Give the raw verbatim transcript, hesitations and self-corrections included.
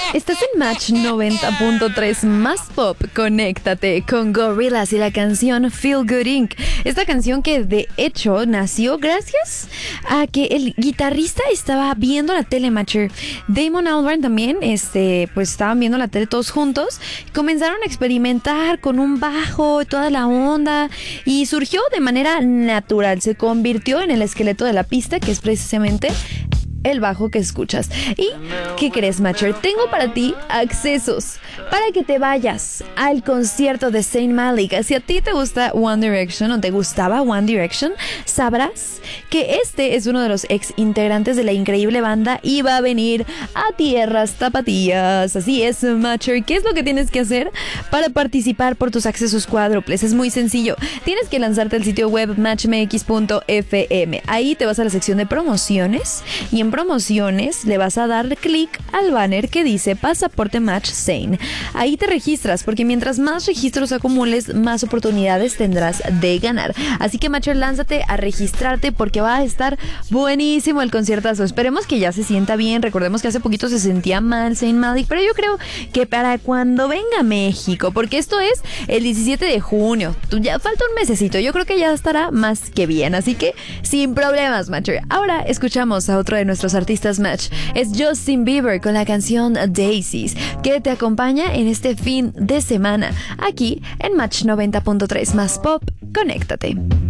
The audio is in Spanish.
Estás en Match noventa punto tres más pop. Conéctate con Gorillaz y la canción Feel Good incorporated. Esta canción que de hecho nació gracias a que el guitarrista estaba viendo la tele, Matcher. Damon Albarn también, este, pues estaban viendo la tele todos juntos. Comenzaron a experimentar con un bajo, toda la onda, y surgió de manera natural. Se convirtió en el esqueleto de la pista, que es precisamente el bajo que escuchas. ¿Y qué crees, Matcher? Tengo para ti accesos para que te vayas al concierto de Zayn Malik. Si a ti te gusta One Direction o te gustaba One Direction, sabrás que este es uno de los ex integrantes de la increíble banda y va a venir a tierras tapatías. Así es, Matcher. ¿Qué es lo que tienes que hacer para participar por tus accesos cuádruples? Es muy sencillo. Tienes que lanzarte al sitio web match m x punto f m. Ahí te vas a la sección de promociones y en promociones le vas a dar clic al banner que dice Pasaporte Match Zayn. Ahí te registras, porque mientras más registros acumules, más oportunidades tendrás de ganar. Así que, Matcher, lánzate a registrarte porque va a estar buenísimo el conciertazo. Esperemos que ya se sienta bien. Recordemos que hace poquito se sentía mal Zayn Malik, pero yo creo que para cuando venga a México, porque esto es el diecisiete de junio, ya falta un mesecito, yo creo que ya estará más que bien. Así que sin problemas, Matcher. Ahora escuchamos a otro de nuestros artistas Match. Es Justin Bieber con la canción Daisies, que te acompaña en este fin de semana aquí en Match noventa punto tres más pop. Conéctate.